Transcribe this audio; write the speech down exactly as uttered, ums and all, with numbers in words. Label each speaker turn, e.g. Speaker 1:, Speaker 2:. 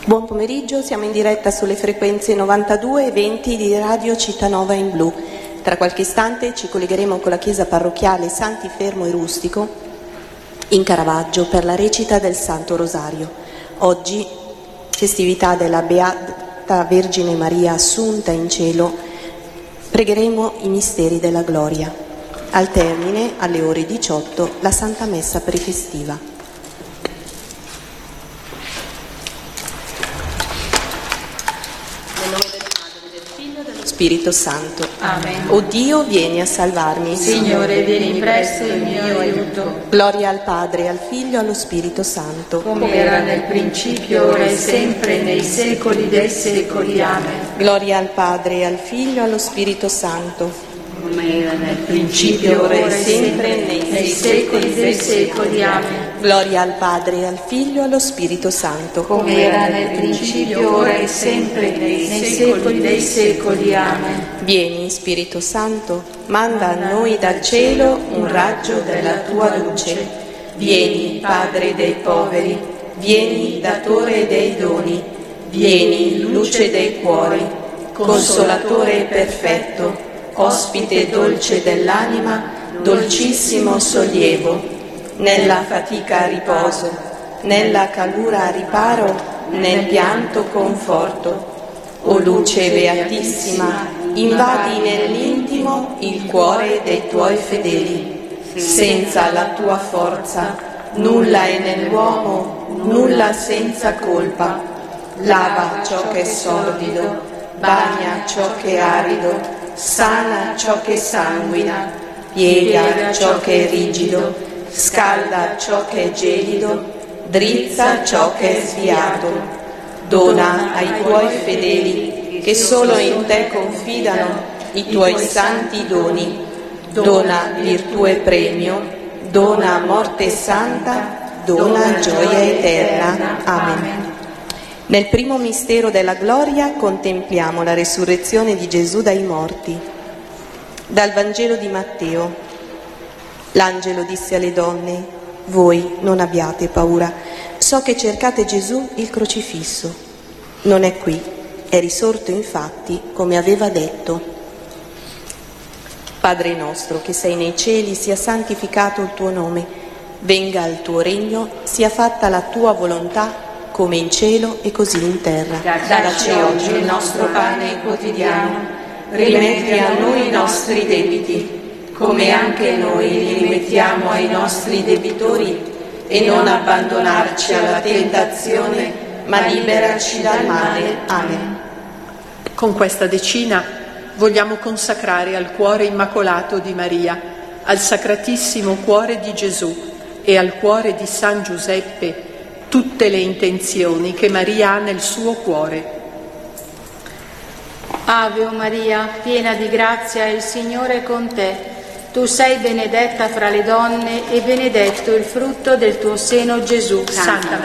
Speaker 1: Buon pomeriggio, siamo in diretta sulle frequenze novantadue e venti di Radio Cittanova in Blu. Tra qualche istante ci collegheremo con la chiesa parrocchiale Santi Fermo e Rustico in Caravaggio per la recita del Santo Rosario. Oggi, festività della Beata Vergine Maria Assunta in cielo, pregheremo i misteri della gloria. Al termine, alle ore diciotto, la Santa Messa prefestiva. Spirito Santo.
Speaker 2: Amen.
Speaker 1: O Dio, vieni a salvarmi.
Speaker 2: Signore, vieni presto in mio aiuto.
Speaker 1: Gloria al Padre, al Figlio e allo Spirito Santo.
Speaker 2: Come era nel principio, ora e sempre, nei secoli dei secoli. Amen.
Speaker 1: Gloria al Padre, al Figlio e allo Spirito Santo.
Speaker 2: Come era nel principio, ora e sempre, nei secoli dei secoli. Amen.
Speaker 1: Gloria al Padre, al Figlio e allo Spirito Santo.
Speaker 2: Come era nel principio, ora e sempre, nei secoli dei secoli. Amen.
Speaker 1: Vieni, Spirito Santo, manda a noi dal cielo un raggio della tua luce. Vieni, Padre dei poveri, vieni, datore dei doni, vieni, luce dei cuori, consolatore perfetto, ospite dolce dell'anima, dolcissimo sollievo. Nella fatica riposo, nella calura riparo, nel pianto conforto. O luce beatissima, invadi nell'intimo il cuore dei tuoi fedeli. Senza la tua forza, nulla è nell'uomo, nulla senza colpa. Lava ciò che è sordido, bagna ciò che è arido, sana ciò che sanguina, piega ciò che è rigido, scalda ciò che è gelido, drizza ciò che è sviato. Dona ai tuoi fedeli, che solo in te confidano, i tuoi santi doni. Dona virtù e premio, dona morte santa, dona gioia eterna. Amen. Nel primo mistero della gloria contempliamo la resurrezione di Gesù dai morti. Dal Vangelo di Matteo. L'angelo disse alle donne: voi non abbiate paura, so che cercate Gesù il crocifisso. Non è qui, è risorto infatti come aveva detto. Padre nostro che sei nei cieli, sia santificato il tuo nome, venga il tuo regno, sia fatta la tua volontà come in cielo e così in terra.
Speaker 2: Dacci oggi il nostro pane quotidiano, rimetti a noi i nostri debiti, come anche noi li rimettiamo ai nostri debitori, e non abbandonarci alla tentazione, ma liberaci dal male. Amen.
Speaker 3: Con questa decina vogliamo consacrare al cuore immacolato di Maria, al Sacratissimo Cuore di Gesù e al cuore di San Giuseppe tutte le intenzioni che Maria ha nel suo cuore.
Speaker 4: Ave o Maria, piena di grazia, il Signore è con te. Tu sei benedetta fra le donne e benedetto il frutto del tuo seno, Gesù.
Speaker 3: Santa